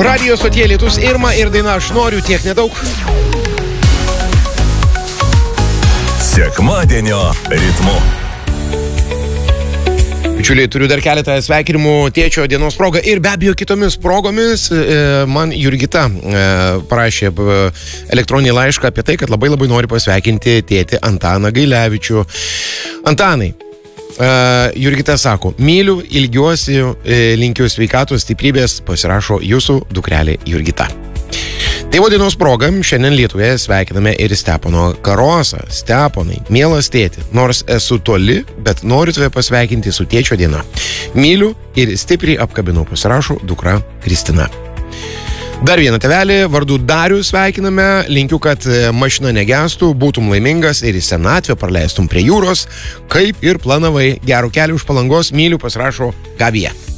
Radio stotie Lietus Irma ir daina Aš noriu tiek nedaug. Sekmadienio ritmu. Bičiuliai, turiu dar keletą sveikinimų tėčio dienos progą ir be abejo kitomis progomis. Man Jurgita parašė elektroninį laišką apie tai, kad labai nori pasveikinti tėtį Antaną Gailevičių. Antanai, Jurgita sako, myliu, ilgiuosi, linkiu sveikatos, stiprybės, pasirašo jūsų dukrelė Jurgita. Tėvo dienos proga šiandien Lietuvoje sveikiname ir Stepono Karosą. Steponai, mielas tėti, nors esu toli, bet noriu tave pasveikinti su tėčio diena. Myliu ir stipriai apkabinu, pasirašo dukra Kristina. Dar vieną tėvelį, vardu Darių sveikiname, linkiu, kad mašina negestų, būtum laimingas ir į senatvę praleistum prie jūros, kaip ir planavai. Gerų kelių iš Palangos, myliu, pasirašo Gabija.